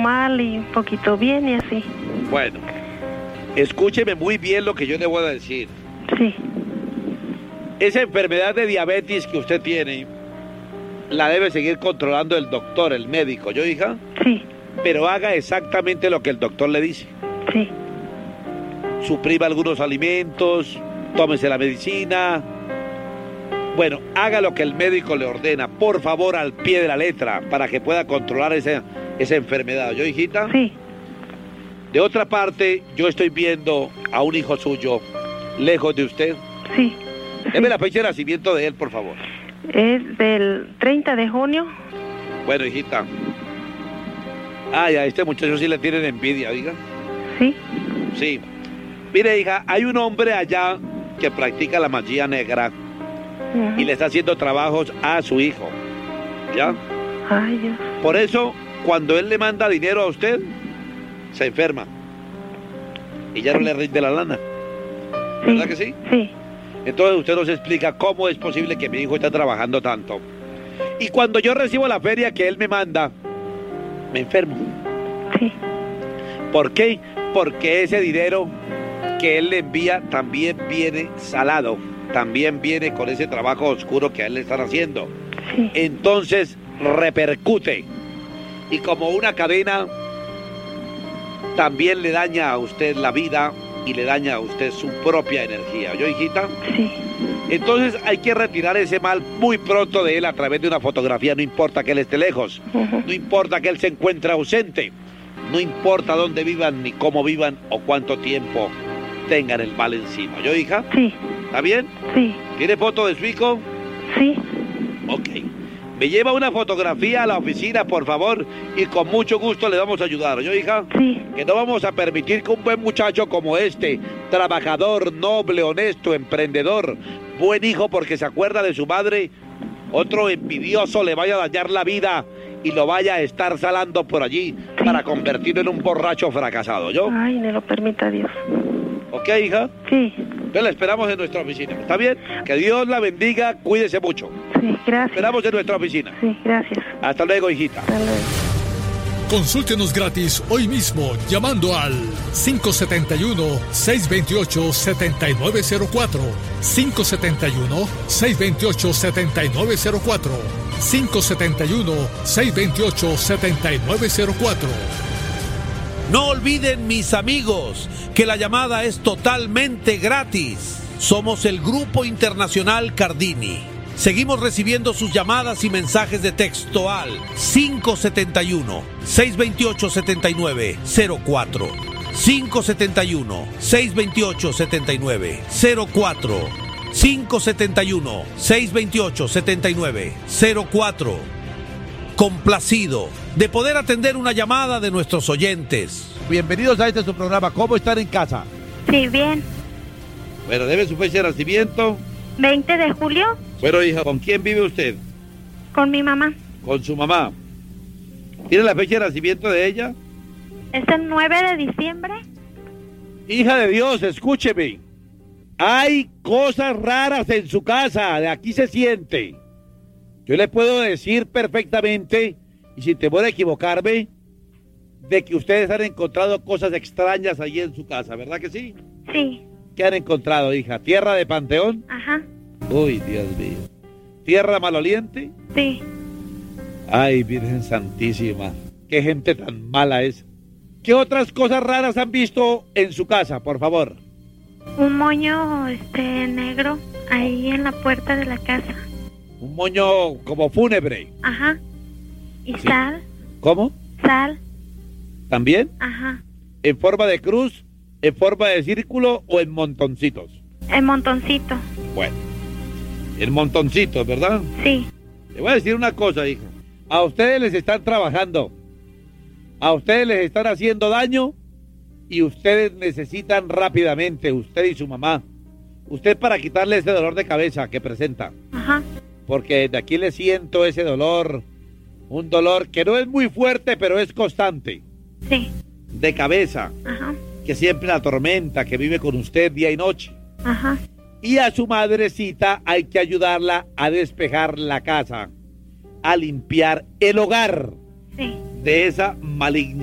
mal y un poquito bien y así. Bueno, escúcheme muy bien lo que yo le voy a decir. Sí. Esa enfermedad de diabetes que usted tiene, la debe seguir controlando el doctor, el médico, ¿yo, hija? Sí. Pero haga exactamente lo que el doctor le dice. Sí. Suprima algunos alimentos, tómese la medicina. Bueno, haga lo que el médico le ordena, por favor, al pie de la letra, para que pueda controlar esa enfermedad. ¿Yo, hijita? Sí. De otra parte, yo estoy viendo a un hijo suyo lejos de usted. Sí. Deme la fecha de nacimiento de él, por favor. Es del 30 de junio. Bueno, hijita. Ay, a este muchacho sí le tienen envidia, diga. Sí. Sí. Mire, hija, hay un hombre allá que practica la magia negra y le está haciendo trabajos a su hijo. ¿Ya? Ay, Dios. Por eso, cuando él le manda dinero a usted, se enferma. Y ya no le rinde la lana. ¿Verdad que sí? Sí. Entonces usted nos explica cómo es posible que mi hijo esté trabajando tanto. Y cuando yo recibo la feria que él me manda, me enfermo. Sí. ¿Por qué? Porque ese dinero que él le envía también viene salado. También viene con ese trabajo oscuro que a él le están haciendo. Sí. Entonces repercute. Y como una cadena, también le daña a usted la vida y le daña a usted su propia energía. ¿Yo, hijita? Sí. Entonces hay que retirar ese mal muy pronto de él a través de una fotografía. No importa que él esté lejos, no importa que él se encuentre ausente, no importa dónde vivan, ni cómo vivan o cuánto tiempo tengan el mal encima. ¿Yo, hija? Sí. ¿Está bien? Sí. ¿Tiene foto de su hijo? Sí. Ok. Me lleva una fotografía a la oficina, por favor, y con mucho gusto le vamos a ayudar. ¿Yo, hija? Sí. Que no vamos a permitir que un buen muchacho como este, trabajador, noble, honesto, emprendedor, buen hijo porque se acuerda de su madre, otro envidioso le vaya a dañar la vida y lo vaya a estar salando por allí para convertirlo en un borracho fracasado. ¿Yo? Ay, me lo permita Dios. ¿Ok, hija? Sí. Entonces la esperamos en nuestra oficina. ¿Está bien? Que Dios la bendiga, cuídese mucho. Sí, gracias. Esperamos en nuestra oficina. Sí, gracias. Hasta luego, hijita. Hasta luego. Consúltenos gratis hoy mismo llamando al 571-628-7904. 571-628-7904. 571-628-7904. No olviden, mis amigos, que la llamada es totalmente gratis. Somos el Grupo Internacional Cardini. Seguimos recibiendo sus llamadas y mensajes de texto al 571-628-7904. 571-628-7904. 571-628-7904. Complacido de poder atender una llamada de nuestros oyentes. Bienvenidos a su programa. ¿Cómo están en casa? Sí, bien. Bueno, debe su fecha de nacimiento. 20 de julio. Bueno, hija, ¿con quién vive usted? Con mi mamá. Con su mamá. ¿Tiene la fecha de nacimiento de ella? Es el 9 de diciembre. Hija de Dios, escúcheme. Hay cosas raras en su casa, de aquí se siente. Yo le puedo decir perfectamente, y sin temor a equivocarme, de que ustedes han encontrado cosas extrañas allí en su casa, ¿verdad que sí? Sí. ¿Qué han encontrado, hija? ¿Tierra de panteón? Ajá. Uy, Dios mío. ¿Tierra maloliente? Sí. Ay, Virgen Santísima. Qué gente tan mala es. ¿Qué otras cosas raras han visto en su casa, por favor? Un moño negro ahí en la puerta de la casa. Un moño como fúnebre. Ajá. Y Sí. sal. ¿Cómo? Sal. ¿También? Ajá. ¿En forma de cruz, en forma de círculo o en montoncitos? El montoncito. Bueno, en montoncitos, ¿verdad? Sí. Le voy a decir una cosa, hija. A ustedes les están trabajando. A ustedes les están haciendo daño y ustedes necesitan rápidamente, usted y su mamá, usted para quitarle ese dolor de cabeza que presenta. Ajá. Porque desde aquí le siento ese dolor, un dolor que no es muy fuerte, pero es constante, Sí. de cabeza, Ajá. que siempre la atormenta, que vive con usted día y noche. Ajá. Y a su madrecita hay que ayudarla a despejar la casa, a limpiar el hogar Sí. de esa malignidad